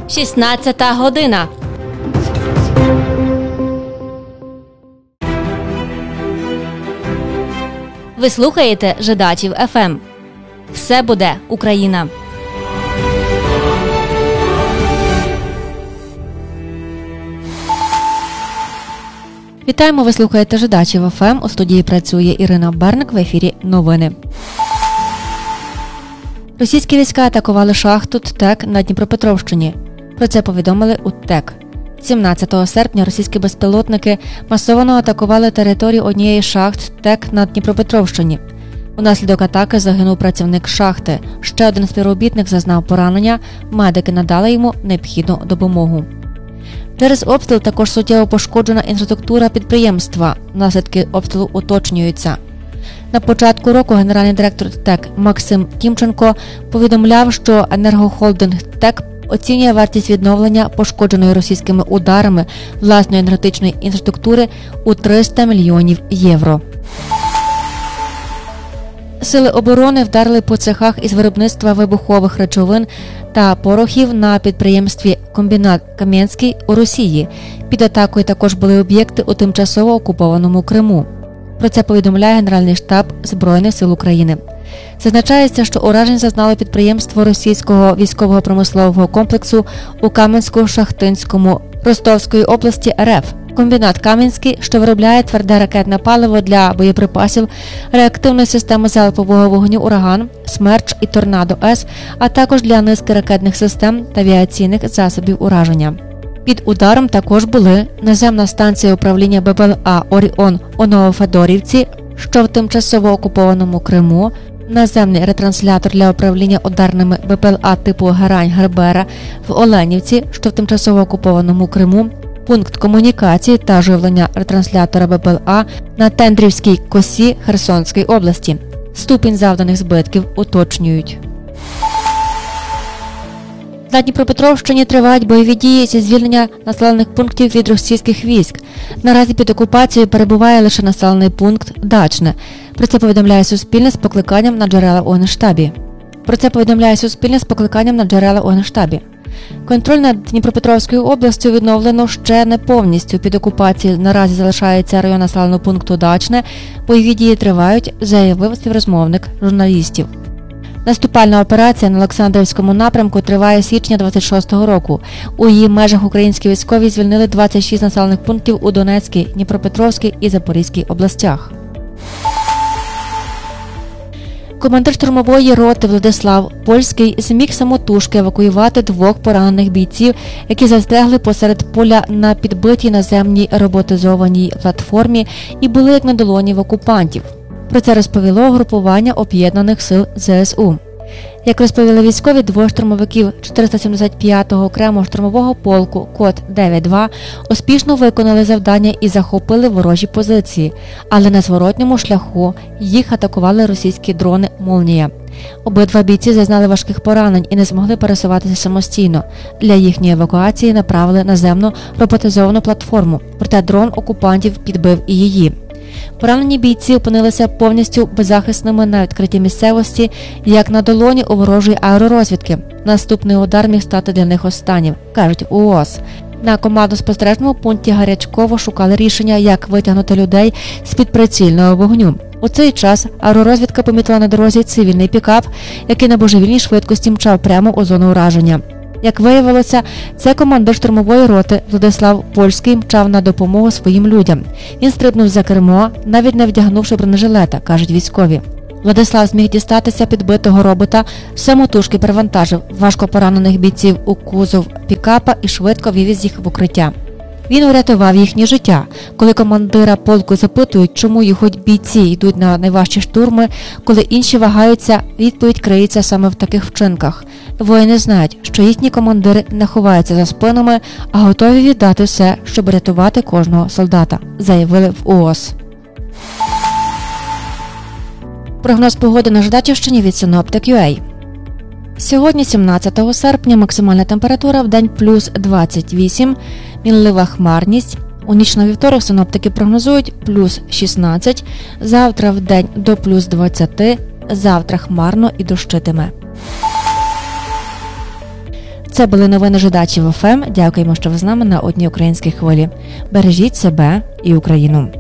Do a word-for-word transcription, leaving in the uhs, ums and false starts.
шістнадцята година. Ви слухаєте Жидачів еф ем. Все буде Україна. Вітаємо, ви слухаєте Жидачів еф ем. У студії працює Ірина Берник, в ефірі новини. Російські війська атакували шахту ТЕК на Дніпропетровщині. Про це повідомили у ТЕК. сімнадцятого серпня російські безпілотники масово атакували територію однієї з шахт ТЕК на Дніпропетровщині. Унаслідок атаки загинув працівник шахти. Ще один співробітник зазнав поранення, медики надали йому необхідну допомогу. Через обстріл також суттєво пошкоджена інфраструктура підприємства. Наслідки обстрілу уточнюються. На початку року генеральний директор ТЕК Максим Тімченко повідомляв, що енергохолдинг ТЕК оцінює вартість відновлення пошкодженої російськими ударами власної енергетичної інфраструктури у триста мільйонів євро. Сили оборони вдарили по цехах із виробництва вибухових речовин та порохів на підприємстві «Комбінат Кам'янський» у Росії. Під атакою також були об'єкти у тимчасово окупованому Криму. Про це повідомляє Генеральний штаб Збройних сил України. Зазначається, що уражень зазнало підприємство російського військово-промислового комплексу у Кам'янсько-Шахтинському Ростовської області РФ. Комбінат Кам'янський, що виробляє тверде ракетне паливо для боєприпасів, реактивної системи залпового вогню «Ураган», «Смерч» і «Торнадо-С», а також для низки ракетних систем та авіаційних засобів ураження. Під ударом також були наземна станція управління БПЛА «Оріон» у Новофедорівці, що в тимчасово окупованому Криму, наземний ретранслятор для управління ударними БПЛА типу «Герань-Гербера» в Оленівці, що в тимчасово окупованому Криму, пункт комунікації та живлення ретранслятора БПЛА на Тендрівській косі Херсонської області. Ступінь завданих збитків уточнюють. На Дніпропетровщині тривають бойові дії зі звільнення населених пунктів від російських військ. Наразі під окупацією перебуває лише населений пункт Дачне. Про це повідомляє Суспільне з покликанням на джерела у Генштабі. Про це повідомляє Суспільне з покликанням на джерела у Генштабі. Контроль над Дніпропетровською областю відновлено ще не повністю. Під окупацією наразі залишається район населеного пункту Дачне. Бойові дії тривають, заявив співрозмовник журналістів. Наступальна операція на Олександрівському напрямку триває з січня двадцять шостого року. У її межах українські військові звільнили двадцять шість населених пунктів у Донецькій, Дніпропетровській і Запорізькій областях. Командир штурмової роти Владислав Польський зміг самотужки евакуювати двох поранених бійців, які застрягли посеред поля на підбитій наземній роботизованій платформі і були як на долоні в окупантів. Про це розповіло угрупування Об'єднаних сил зе ес у. Як розповіли військові, двоє штурмовиків чотириста сімдесят п'ятого окремого штурмового полку код дев'ять два успішно виконали завдання і захопили ворожі позиції, але на зворотньому шляху їх атакували російські дрони «Молнія». Обидва бійці зазнали важких поранень і не змогли пересуватися самостійно. Для їхньої евакуації направили наземну роботизовану платформу, проте дрон окупантів підбив і її. Поранені бійці опинилися повністю беззахисними на відкритій місцевості, як на долоні у ворожої аеророзвідки. Наступний удар міг стати для них останнім, кажуть у ООС. На командно-спостережному пункті гарячково шукали рішення, як витягнути людей з-під прицільного вогню. У цей час аеророзвідка помітила на дорозі цивільний пікап, який на божевільній швидкості мчав прямо у зону ураження. Як виявилося, це командир штурмової роти Владислав Польський мчав на допомогу своїм людям. Він стрибнув за кермо, навіть не вдягнувши бронежилета, кажуть військові. Владислав зміг дістатися підбитого робота, самотужки перевантажив важко поранених бійців у кузов пікапа і швидко вивіз їх в укриття. Він урятував їхнє життя. Коли командира полку запитують, чому його бійці йдуть на найважчі штурми, коли інші вагаються, відповідь криється саме в таких вчинках. Воїни знають, що їхні командири не ховаються за спинами, а готові віддати все, щоб рятувати кожного солдата, заявили в ООС. Прогноз погоди на Жидачівщині від Синоптик точка ю а. Сьогодні, сімнадцятого серпня, максимальна температура в день плюс двадцять вісім, мінлива хмарність. У ніч на вівторок синоптики прогнозують плюс шістнадцять, завтра в день до плюс двадцять, завтра хмарно і дощитиме. Це були новини Жидачів еф ем. Дякуємо, що ви з нами на одній українській хвилі. Бережіть себе і Україну.